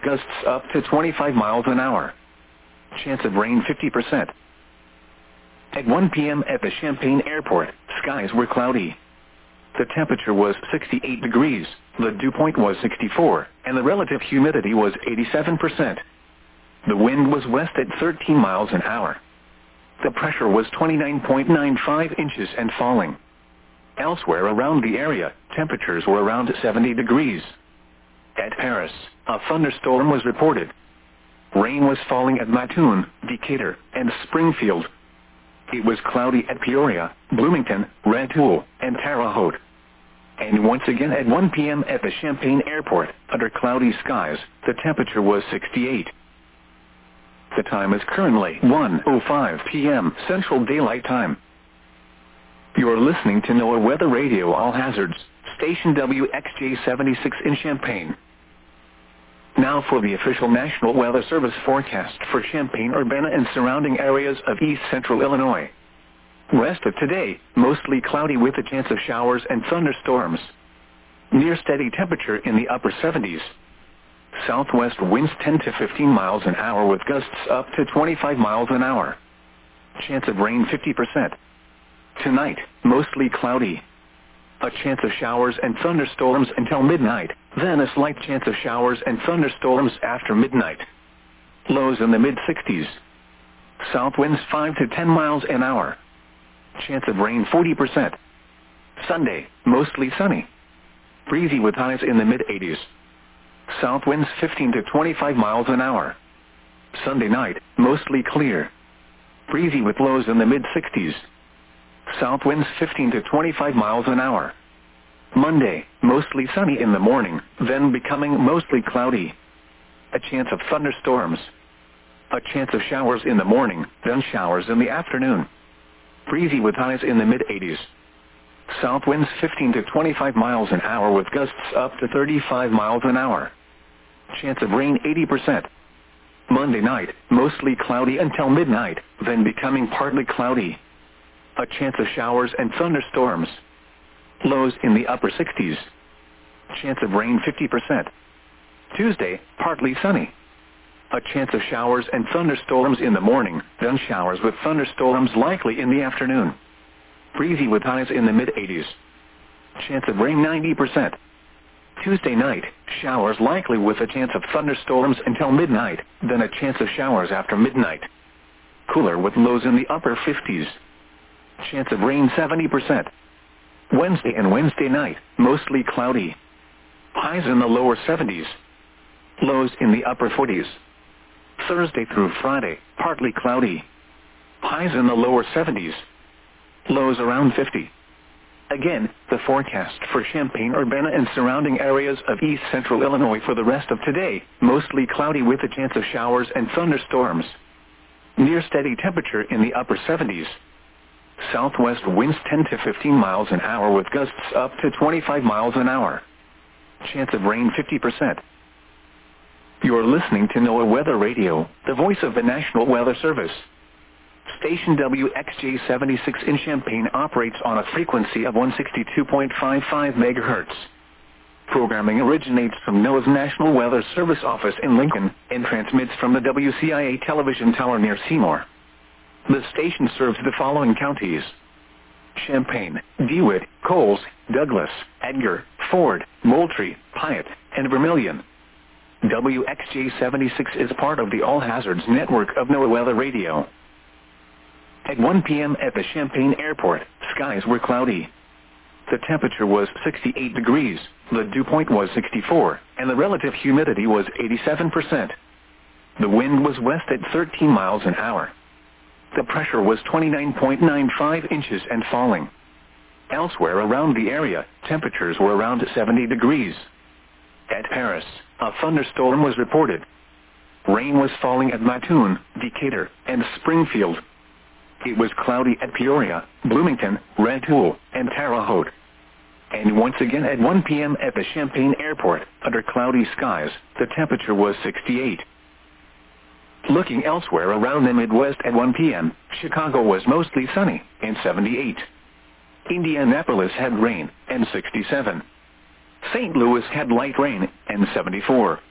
gusts up to 25 miles an hour. Chance of rain 50%. At 1 p.m. at the Champaign Airport, skies were cloudy. The temperature was 68 degrees, the dew point was 64, and the relative humidity was 87%. The wind was west at 13 miles an hour. The pressure was 29.95 inches and falling. Elsewhere around the area, temperatures were around 70 degrees. At Paris, a thunderstorm was reported. Rain was falling at Mattoon, Decatur, and Springfield. It was cloudy at Peoria, Bloomington, Rantoul, and Terre Haute. And once again at 1 p.m. at the Champaign Airport, under cloudy skies, the temperature was 68. The time is currently 1:05 p.m. Central Daylight Time. You are listening to NOAA Weather Radio All Hazards, station WXJ-76 in Champaign. Now for the official National Weather Service forecast for Champaign-Urbana and surrounding areas of east central Illinois. Rest of today, mostly cloudy with a chance of showers and thunderstorms. Near steady temperature in the upper 70s. Southwest winds 10 to 15 miles an hour with gusts up to 25 miles an hour. Chance of rain 50%. Tonight, mostly cloudy. A chance of showers and thunderstorms until midnight, then a slight chance of showers and thunderstorms after midnight. Lows in the mid-60s. South winds 5 to 10 miles an hour. Chance of rain 40%. Sunday, mostly sunny. Breezy with highs in the mid-80s. South winds 15 to 25 miles an hour. Sunday night, mostly clear. Breezy with lows in the mid-60s. South winds 15 to 25 miles an hour. Monday, mostly sunny in the morning, then becoming mostly cloudy. A chance of thunderstorms. A chance of showers in the morning, then showers in the afternoon. Breezy with highs in the mid-80s. South winds 15 to 25 miles an hour with gusts up to 35 miles an hour. Chance of rain 80%. Monday night, mostly cloudy until midnight, then becoming partly cloudy. A chance of showers and thunderstorms. Lows in the upper 60s. Chance of rain 50%. Tuesday, partly sunny. A chance of showers and thunderstorms in the morning, then showers with thunderstorms likely in the afternoon. Breezy with highs in the mid-80s. Chance of rain 90%. Tuesday night, showers likely with a chance of thunderstorms until midnight, then a chance of showers after midnight. Cooler with lows in the upper 50s. Chance of rain 70%. Wednesday and Wednesday night, mostly cloudy. Highs in the lower 70s. Lows in the upper 40s. Thursday through Friday, partly cloudy. Highs in the lower 70s. Lows around 50. Again, the forecast for Champaign-Urbana and surrounding areas of east central Illinois for the rest of today, mostly cloudy with a chance of showers and thunderstorms. Near steady temperature in the upper 70s. Southwest winds 10 to 15 miles an hour with gusts up to 25 miles an hour. Chance of rain 50%. You are listening to NOAA Weather Radio, the voice of the National Weather Service. Station WXJ-76 in Champaign operates on a frequency of 162.55 megahertz. Programming originates from NOAA's National Weather Service office in Lincoln and transmits from the WCIA television tower near Seymour. The station serves the following counties: Champaign, DeWitt, Coles, Douglas, Edgar, Ford, Moultrie, Piatt, and Vermilion. WXJ-76 is part of the All Hazards network of NOAA Weather Radio. At 1 p.m. at the Champaign Airport, skies were cloudy. The temperature was 68 degrees, the dew point was 64, and the relative humidity was 87%. The wind was west at 13 miles an hour. The pressure was 29.95 inches and falling. Elsewhere around the area, temperatures were around 70 degrees. At Paris, a thunderstorm was reported. Rain was falling at Mattoon, Decatur, and Springfield. It was cloudy at Peoria, Bloomington, Rantoul, and Terre Haute. And once again at 1 p.m. at the Champaign Airport, under cloudy skies, the temperature was 68. Looking elsewhere around the Midwest at 1 p.m., Chicago was mostly sunny, and 78. Indianapolis had rain, and 67. St. Louis had light rain, and 74.